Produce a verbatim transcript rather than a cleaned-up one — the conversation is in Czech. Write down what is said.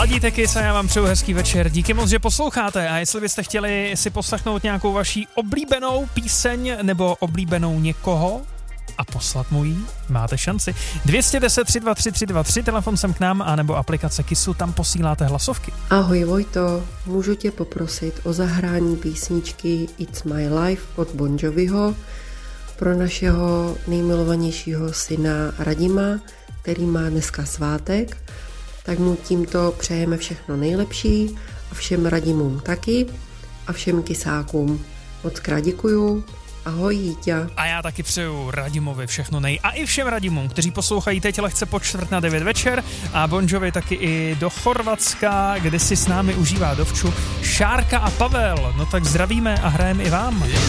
Ladíte Kiss a já vám přeju hezký večer. Díky moc, že posloucháte, a jestli byste chtěli si poslechnout nějakou vaší oblíbenou píseň nebo oblíbenou někoho a poslat mu ji, máte šanci. dvě stě deset tři dva tři tři dva tři, telefon sem k nám, anebo aplikace Kissu, tam posíláte hlasovky. Ahoj Vojto, můžu tě poprosit o zahrání písničky It's My Life od Bon Joviho pro našeho nejmilovanějšího syna Radima, který má dneska svátek, tak mu tímto přejeme všechno nejlepší a všem Radimům taky a všem Kisákům. Moc krát děkuju. Ahoj, Jíťa. A já taky přeju Radimovi všechno nej. A i všem Radimům, kteří poslouchají teď lehce po čtvrt na devět večer, a Bon Jovi taky i do Chorvatska, kde si s námi užívá dovču Šárka a Pavel. No tak zdravíme a hrajeme i vám.